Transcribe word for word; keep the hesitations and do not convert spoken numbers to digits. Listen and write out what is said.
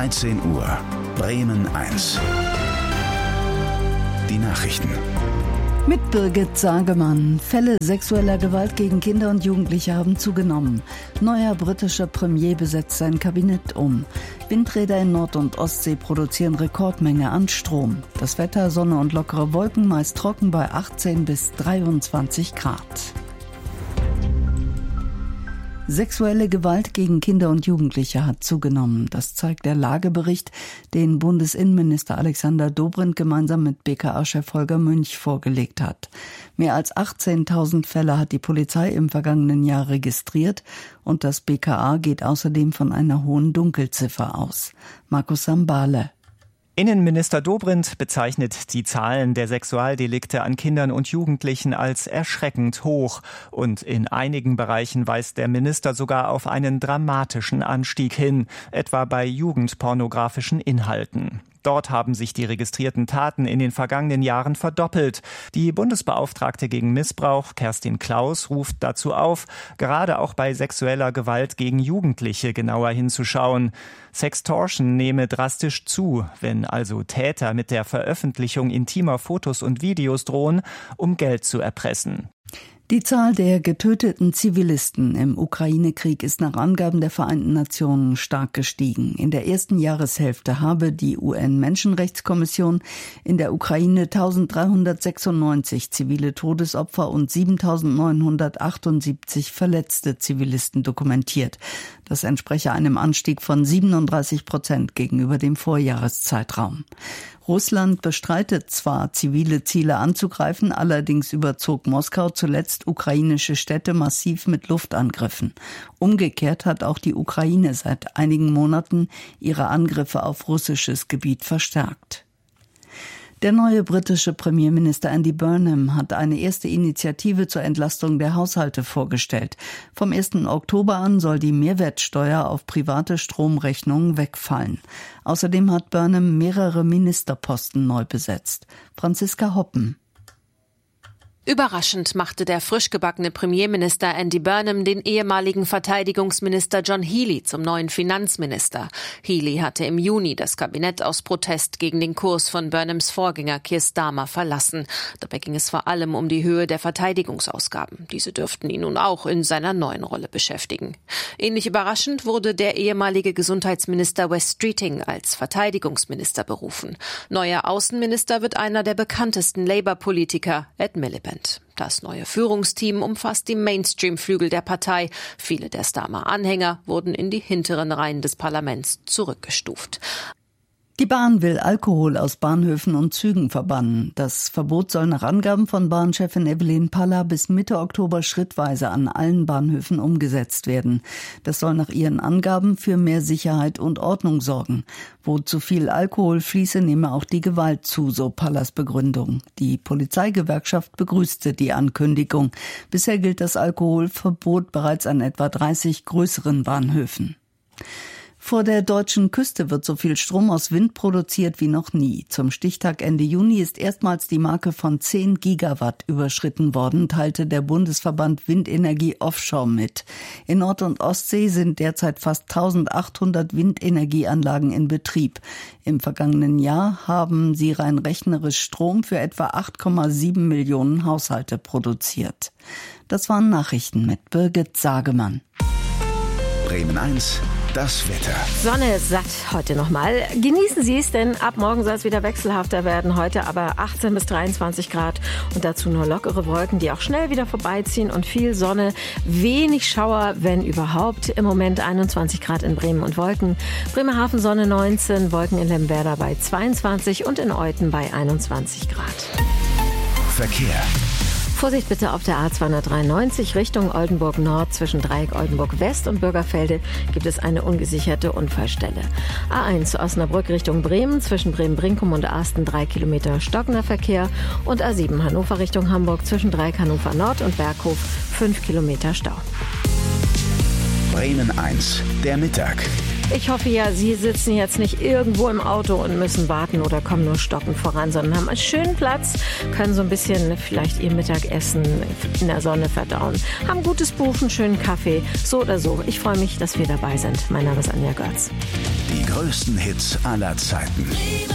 dreizehn Uhr, Bremen eins. Die Nachrichten. Mit Birgit Sagemann. Fälle sexueller Gewalt gegen Kinder und Jugendliche haben zugenommen. Neuer britischer Premier besetzt sein Kabinett um. Windräder in Nord- und Ostsee produzieren Rekordmenge an Strom. Das Wetter, Sonne und lockere Wolken, meist trocken bei achtzehn bis dreiundzwanzig Grad. Sexuelle Gewalt gegen Kinder und Jugendliche hat zugenommen. Das zeigt der Lagebericht, den Bundesinnenminister Alexander Dobrindt gemeinsam mit B K A-Chef Holger Münch vorgelegt hat. Mehr als achtzehntausend Fälle hat die Polizei im vergangenen Jahr registriert und das B K A geht außerdem von einer hohen Dunkelziffer aus. Markus Sambale. Innenminister Dobrindt bezeichnet die Zahlen der Sexualdelikte an Kindern und Jugendlichen als erschreckend hoch. Und in einigen Bereichen weist der Minister sogar auf einen dramatischen Anstieg hin, etwa bei jugendpornografischen Inhalten. Dort haben sich die registrierten Taten in den vergangenen Jahren verdoppelt. Die Bundesbeauftragte gegen Missbrauch, Kerstin Klaus, ruft dazu auf, gerade auch bei sexueller Gewalt gegen Jugendliche genauer hinzuschauen. Sextortion nehme drastisch zu, wenn also Täter mit der Veröffentlichung intimer Fotos und Videos drohen, um Geld zu erpressen. Die Zahl der getöteten Zivilisten im Ukraine-Krieg ist nach Angaben der Vereinten Nationen stark gestiegen. In der ersten Jahreshälfte habe die U N-Menschenrechtskommission in der Ukraine eintausenddreihundertsechsundneunzig zivile Todesopfer und siebentausendneunhundertachtundsiebzig verletzte Zivilisten dokumentiert. Das entspreche einem Anstieg von siebenunddreißig Prozent gegenüber dem Vorjahreszeitraum. Russland bestreitet zwar, zivile Ziele anzugreifen, allerdings überzog Moskau zuletzt ukrainische Städte massiv mit Luftangriffen. Umgekehrt hat auch die Ukraine seit einigen Monaten ihre Angriffe auf russisches Gebiet verstärkt. Der neue britische Premierminister Andy Burnham hat eine erste Initiative zur Entlastung der Haushalte vorgestellt. Vom ersten Oktober an soll die Mehrwertsteuer auf private Stromrechnungen wegfallen. Außerdem hat Burnham mehrere Ministerposten neu besetzt. Franziska Hoppen. Überraschend machte der frisch gebackene Premierminister Andy Burnham den ehemaligen Verteidigungsminister John Healey zum neuen Finanzminister. Healey hatte im Juni das Kabinett aus Protest gegen den Kurs von Burnhams Vorgänger Keir Starmer verlassen. Dabei ging es vor allem um die Höhe der Verteidigungsausgaben. Diese dürften ihn nun auch in seiner neuen Rolle beschäftigen. Ähnlich überraschend wurde der ehemalige Gesundheitsminister Wes Streeting als Verteidigungsminister berufen. Neuer Außenminister wird einer der bekanntesten Labour-Politiker, Ed Miliband. Das neue Führungsteam umfasst die Mainstream-Flügel der Partei. Viele der Starmer-Anhänger wurden in die hinteren Reihen des Parlaments zurückgestuft. Die Bahn will Alkohol aus Bahnhöfen und Zügen verbannen. Das Verbot soll nach Angaben von Bahnchefin Evelyn Palla bis Mitte Oktober schrittweise an allen Bahnhöfen umgesetzt werden. Das soll nach ihren Angaben für mehr Sicherheit und Ordnung sorgen. Wo zu viel Alkohol fließe, nehme auch die Gewalt zu, so Pallas Begründung. Die Polizeigewerkschaft begrüßte die Ankündigung. Bisher gilt das Alkoholverbot bereits an etwa dreißig größeren Bahnhöfen. Vor der deutschen Küste wird so viel Strom aus Wind produziert wie noch nie. Zum Stichtag Ende Juni ist erstmals die Marke von zehn Gigawatt überschritten worden, teilte der Bundesverband Windenergie Offshore mit. In Nord- und Ostsee sind derzeit fast eintausendachthundert Windenergieanlagen in Betrieb. Im vergangenen Jahr haben sie rein rechnerisch Strom für etwa acht Komma sieben Millionen Haushalte produziert. Das waren Nachrichten mit Birgit Sagemann. Bremen eins. Das Wetter. Sonne satt heute nochmal. Genießen Sie es, denn ab morgen soll es wieder wechselhafter werden. Heute aber achtzehn bis dreiundzwanzig Grad und dazu nur lockere Wolken, die auch schnell wieder vorbeiziehen und viel Sonne. Wenig Schauer, wenn überhaupt. Im Moment einundzwanzig Grad in Bremen und Wolken. Bremerhaven Sonne neunzehn, Wolken in Lemwerder bei zweiundzwanzig und in Euthen bei einundzwanzig Grad. Verkehr. Vorsicht bitte auf der A zweihundertdreiundneunzig Richtung Oldenburg Nord. Zwischen Dreieck Oldenburg West und Bürgerfelde gibt es eine ungesicherte Unfallstelle. A eins Osnabrück Richtung Bremen. Zwischen Bremen-Brinkum und Asten drei Kilometer stockender Verkehr. Und A sieben Hannover Richtung Hamburg. Zwischen Dreieck Hannover Nord und Berghof fünf Kilometer Stau. Bremen eins. Der Mittag. Ich hoffe ja, Sie sitzen jetzt nicht irgendwo im Auto und müssen warten oder kommen nur stockend voran, sondern haben einen schönen Platz, können so ein bisschen vielleicht Ihr Mittagessen in der Sonne verdauen, haben ein gutes Buch, einen schönen Kaffee, so oder so. Ich freue mich, dass wir dabei sind. Mein Name ist Anja Götz. Die größten Hits aller Zeiten.